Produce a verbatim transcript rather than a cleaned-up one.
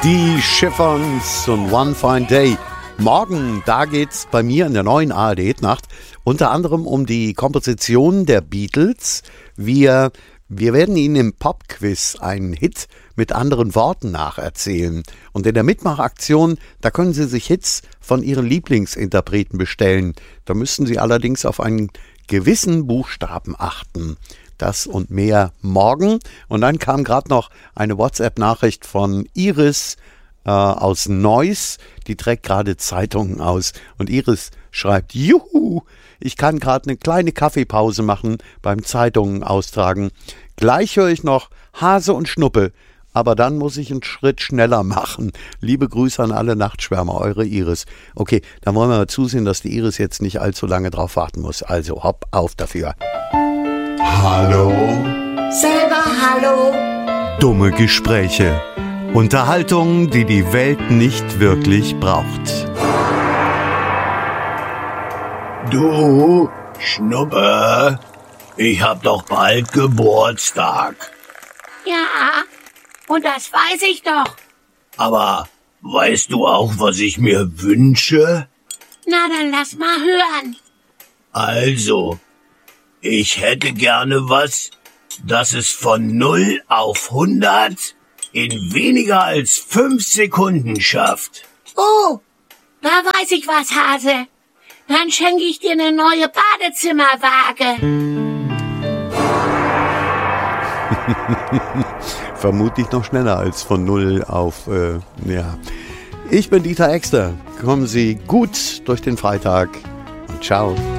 Die Chiffons und One Fine Day. Morgen, da geht's bei mir in der neuen A R D-Nacht unter anderem um die Komposition der Beatles. Wir, wir werden Ihnen im Pop-Quiz einen Hit mit anderen Worten nacherzählen. Und in der Mitmachaktion, da können Sie sich Hits von Ihren Lieblingsinterpreten bestellen. Da müssen Sie allerdings auf einen gewissen Buchstaben achten. Das und mehr morgen. Und dann kam gerade noch eine WhatsApp-Nachricht von Iris äh, aus Neuss. Die trägt gerade Zeitungen aus. Und Iris schreibt, juhu, ich kann gerade eine kleine Kaffeepause machen beim Zeitungen austragen. Gleich höre ich noch Hase und Schnuppe. Aber dann muss ich einen Schritt schneller machen. Liebe Grüße an alle Nachtschwärmer, eure Iris. Okay, dann wollen wir mal zusehen, dass die Iris jetzt nicht allzu lange drauf warten muss. Also hopp auf dafür. Hallo? Selber hallo? Dumme Gespräche. Unterhaltung, die die Welt nicht wirklich braucht. Du, Schnuppe, ich hab doch bald Geburtstag. Ja, und das weiß ich doch. Aber weißt du auch, was ich mir wünsche? Na, dann lass mal hören. Also, ich hätte gerne was, das es von null auf hundert in weniger als fünf Sekunden schafft. Oh, da weiß ich was, Hase. Dann schenke ich dir eine neue Badezimmerwaage. Vermutlich noch schneller als von null auf, äh, ja. Ich bin Dieter Exter. Kommen Sie gut durch den Freitag und ciao.